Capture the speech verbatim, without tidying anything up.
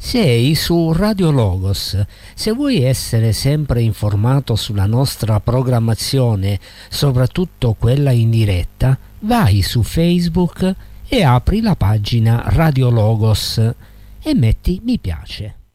Sei su Radio Logos. Se vuoi essere sempre informato sulla nostra programmazione, soprattutto quella in diretta, vai su Facebook e apri la pagina Radio Logos e metti mi piace.